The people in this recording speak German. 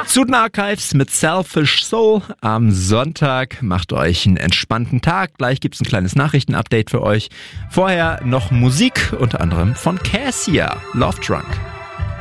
Student Archives mit Selfish Soul am Sonntag. Macht euch einen entspannten Tag. Gleich gibt's ein kleines Nachrichtenupdate für euch. Vorher noch Musik, unter anderem von Cassia, Love Drunk.